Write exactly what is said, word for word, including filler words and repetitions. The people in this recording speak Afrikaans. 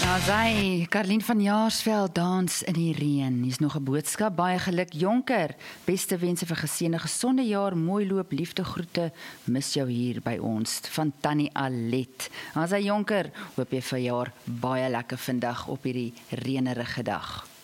Sy, Karlien van Jaarsveld dans in die reën. Hier's nog 'n boodskap, baie geluk Jonker. Beste wense vir geseënde gesonde jaar, mooi loop, liefde groete. Mis jou hier by ons van Tannie Alet. Sy Jonker, hoop jy vir jaar baie lekker vandag op hierdie reënerige dag.